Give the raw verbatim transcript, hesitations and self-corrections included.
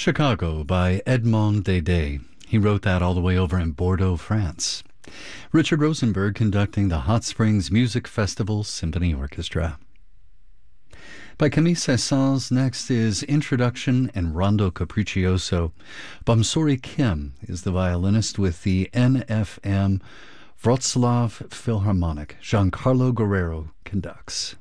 Chicago by Edmond Dede. He wrote that all the way over in Bordeaux, France. Richard Rosenberg conducting the Hot Springs Music Festival Symphony Orchestra. By Camille Saint-Saëns, next is Introduction and Rondo Capriccioso. Bamsori Kim is the violinist with the N F M Wrocław Philharmonic. Giancarlo Guerrero conducts.